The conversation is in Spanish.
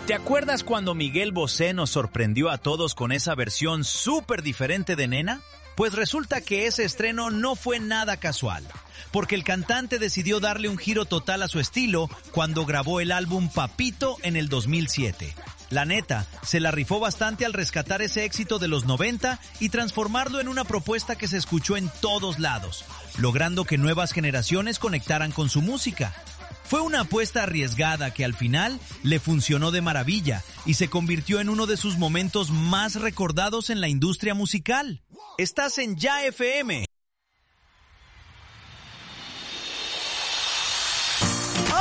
¿Te acuerdas cuando Miguel Bosé nos sorprendió a todos con esa versión súper diferente de Nena? Pues resulta que ese estreno no fue nada casual, porque el cantante decidió darle un giro total a su estilo cuando grabó el álbum Papito en el 2007. La neta, se la rifó bastante al rescatar ese éxito de los 90 y transformarlo en una propuesta que se escuchó en todos lados, logrando que nuevas generaciones conectaran con su música. Fue una apuesta arriesgada que al final le funcionó de maravilla y se convirtió en uno de sus momentos más recordados en la industria musical. Estás en Ya FM.